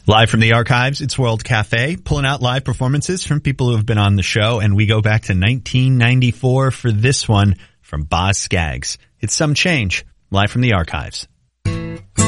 Live from the archives, it's World Cafe, pulling out live performances from people who have been on the show, and we go back to 1994 for this one from Boz Scaggs. It's Some Change, live from the archives.